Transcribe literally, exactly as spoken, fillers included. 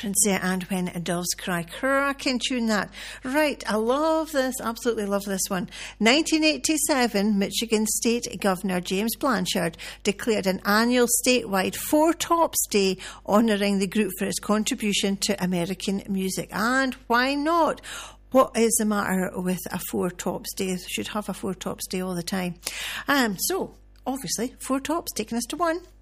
Princea and When Doves Cry. Cracking tune that. Right, I love this, absolutely love this one. nineteen eighty-seven, Michigan State Governor James Blanchard declared an annual statewide Four Tops Day honouring the group for its contribution to American music. And why not? What is the matter with a Four Tops Day? Should have a Four Tops Day all the time. Um, so, obviously, Four Tops taking us to one.